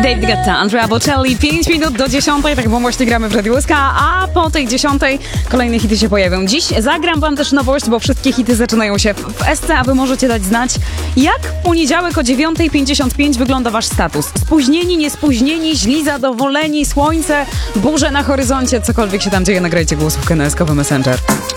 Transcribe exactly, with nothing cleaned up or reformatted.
David Guetta, Andrea Bocelli, pięć minut do dziesiątej, tak bo właśnie gramy w Radio Łyska, a po tej dziesiątej kolejne hity się pojawią. Dziś zagram wam też nowość, bo wszystkie hity zaczynają się w S C, a wy możecie dać znać, jak w poniedziałek o dziewiąta pięćdziesiąt pięć wygląda wasz status. Spóźnieni, niespóźnieni, źli, zadowoleni, słońce, burze na horyzoncie, cokolwiek się tam dzieje, nagrajcie głosówkę na S K W Messenger.